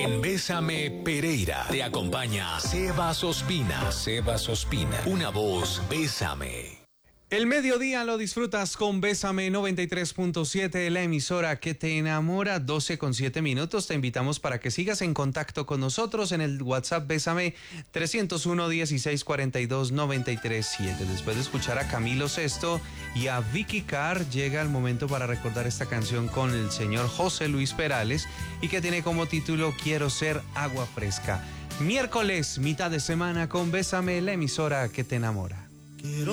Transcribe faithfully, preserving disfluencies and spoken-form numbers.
En Bésame Pereira te acompaña Sebas Ospina. Sebas Ospina, una voz Bésame. El mediodía lo disfrutas con Bésame noventa y tres punto siete, la emisora que te enamora, doce con siete minutos. Te invitamos para que sigas en contacto con nosotros en el WhatsApp Bésame trescientos uno, dieciséis cuarenta y dos, noventa y tres siete. Después de escuchar a Camilo Sesto y a Vicky Carr, llega el momento para recordar esta canción con el señor José Luis Perales y que tiene como título Quiero ser agua fresca. Miércoles, mitad de semana con Bésame, la emisora que te enamora. Quiero